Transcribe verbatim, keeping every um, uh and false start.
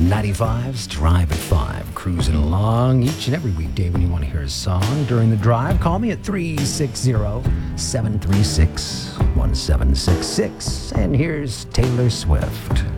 ninety-five's Drive at five, cruising along each and every weekday. When you want to hear a song during the drive, call me at three six zero, seven three six, one seven six six. And here's Taylor Swift.